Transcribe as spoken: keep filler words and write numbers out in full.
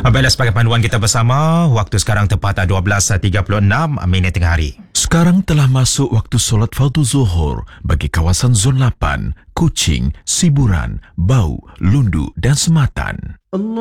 Baiklah, sebagai panduan kita bersama, waktu sekarang tepat dua belas tiga puluh enam minit tengah hari. Sekarang telah masuk waktu solat fardu zuhur bagi kawasan Zon lapan, Kuching, Siburan, Bau, Lundu dan Sematan.